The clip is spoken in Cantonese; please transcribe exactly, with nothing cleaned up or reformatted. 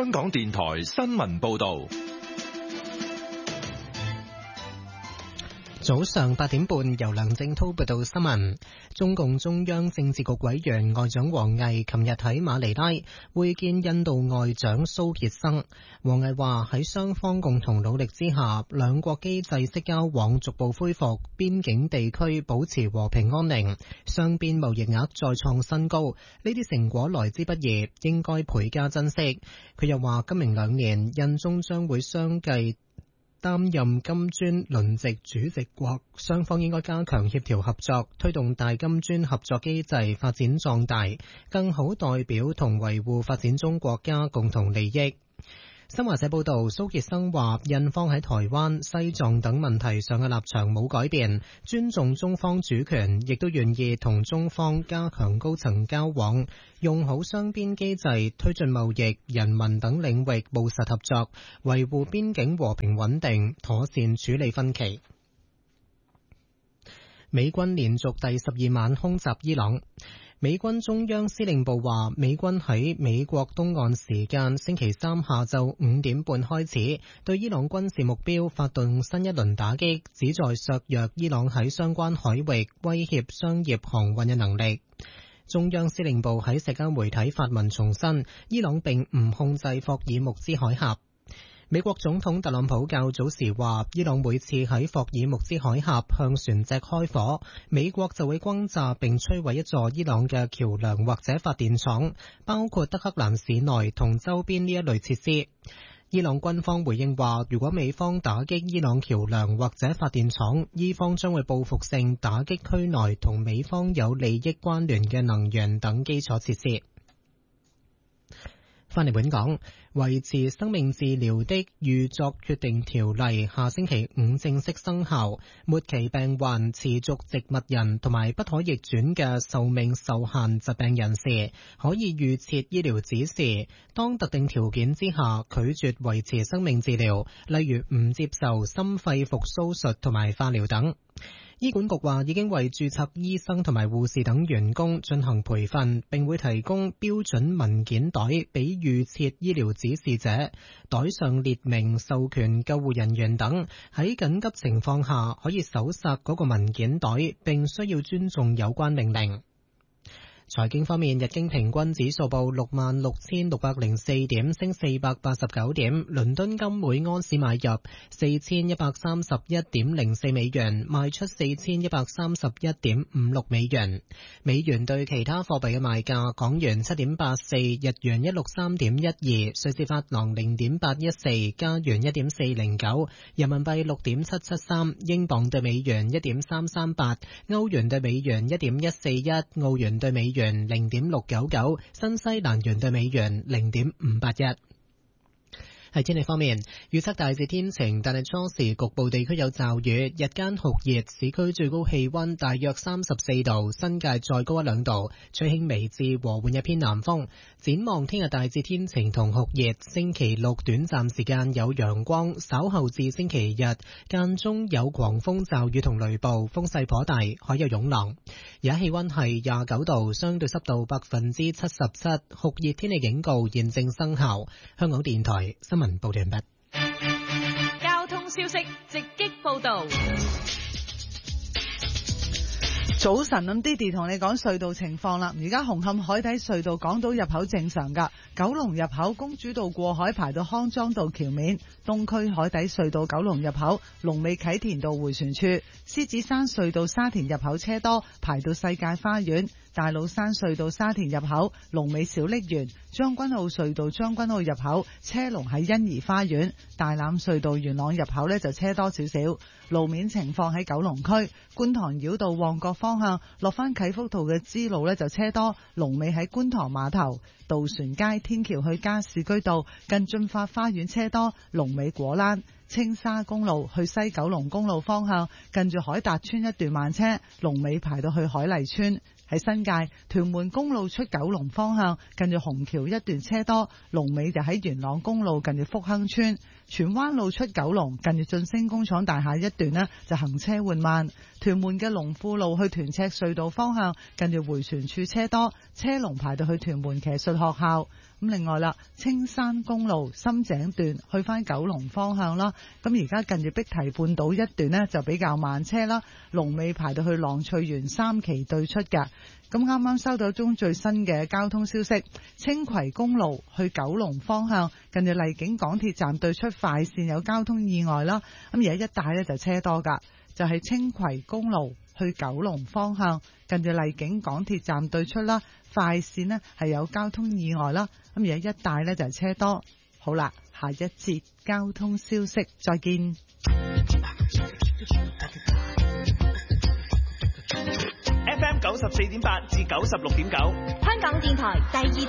香港電台新聞報道。 早上八點半，由梁正濤報道新聞。中共中央政治局委員外長王毅琴日喺馬尼拉會見印度外長蘇傑生。王毅話喺雙方共同努力之下，兩國機制式交往逐步恢復，邊境地區保持和平安寧，雙邊貿易額再創新高。呢啲成果來之不易，應該倍加珍惜。佢又話今明兩年，印中將會相繼擔任金磚輪值主席國，雙方應該加強協調合作，推動大金磚合作機制發展壯大，更好代表同維護發展中國家共同利益。新華社報道，蘇傑生話印方喺台灣、西藏等問題上嘅立場冇改變，尊重中方主權，亦都願意同中方加強高層交往，用好雙邊機制，推進貿易、人民等領域務實合作，維護邊境和平穩定，妥善處理分歧。美軍連續第十二晚空襲伊朗。美軍中央司令部話，美軍喺美國東岸時間星期三下晝五點半開始，對伊朗軍事目標發動新一輪打擊，旨在削弱伊朗喺相關海域威脅商業航運嘅能力。中央司令部喺社交媒體發文重申，伊朗並唔控制霍爾木茲海峽。美國總統特朗普較早時話，伊朗每次喺霍爾木茲海峽向船隻開火，美國就會轟炸並摧毀一座伊朗嘅橋樑或者發電廠，包括德黑蘭市內同周邊呢一類設施。伊朗軍方回應話，如果美方打擊伊朗橋樑或者發電廠，伊方將會報復性打擊區內同美方有利益關聯嘅能源等基礎設施。翻嚟本港，維持生命治療的預作決定條例下星期五正式生效，末期病患、持續植物人同埋不可逆轉嘅壽命受限疾病人士可以預設醫療指示，當特定條件之下拒絕維持生命治療，例如唔接受心肺復甦術同埋化療等。醫管局話已經為註冊醫生同埋護士等員工進行培訓，並會提供標準文件袋俾預設醫療指示者，袋上列明授權救護人員等喺緊急情況下可以搜索嗰個文件袋，並需要尊重有關命令。財經方面，日經平均指數報六萬六千六百零四點，升四百八十九點。倫敦金每安士買入四千一百三十一點零四美元，賣出四千一百三十一點五六美元。美元對其他貨幣嘅賣價：港元七點八四，日元一六三點一二，瑞士法郎零點八一四，加元一點四零九，人民幣六點七七三，英鎊對美元一點三三八，歐元對美元一點一四一，澳元對美元零點六九九，新西蘭元對美元零點五八一。喺天氣方面，預測大致天晴，但係初時局部地區有驟雨，日間酷熱，市區最高氣溫大約三十四度，新界再高一兩度，吹輕微至和緩一偏南風。展望聽日大致天晴同酷熱，星期六短暫時間有陽光，稍後至星期日間中有狂風驟雨同雷暴，風勢頗大，海有湧浪。而家氣溫係廿九度，相對濕度百分之七十七，酷熱天氣警告現正生效。香港電台新聞報道完畢。 交通消息直擊報道。 早晨，咁 Didi 同你講隧道情況啦。而家紅磡海底隧道港島入口正常噶，九龍入口公主道過海排到康莊道橋面，東區海底隧道九龍入口龍尾啟田道迴旋處，獅子山隧道沙田入口車多排到世界花園，大老山隧道沙田入口龍尾小瀝源，將軍澳隧道將軍澳入口車龍喺欣怡花園，大欖隧道元朗入口呢就車多少少。路面情況喺九龍區觀塘繞道旺角方向落翻啟福道嘅支路呢就車多，龍尾喺觀塘碼頭，渡船街天橋去加士居道近駿發花園車多，龍尾果欄。青沙公路去西九龍公路方向近住海達村一段慢車，龍尾排到去海麗村。喺新界屯門公路出九龍方向近住虹橋一段車多，龍尾就喺元朗公路近住福亨村。荃灣路出九龍近住晉升工廠大廈一段呢就行車緩慢。 屯門嘅龍富路去屯赤隧道方向，近住迴旋處車多，車龍排到去屯門騎術學校。咁另外啦，青山公路深井段去翻九龍方向啦，咁而家近住碧堤半島一段呢，就比較慢車啦，龍尾排到去浪翠園三期對出嘅。咁啱啱收到中最新嘅交通消息，青葵公路去九龍方向，近住荔景港鐵站對出快線有交通意外啦，咁而家一帶呢，就車多噶，就係青葵公路去九龍方向，近住荔景港鐵站對出啦，快線呢係有交通意外啦，咁而家一帶呢，就車多。好啦，下一節交通消息再見。 F M 九十四點八至九十六點九， 香港電台第二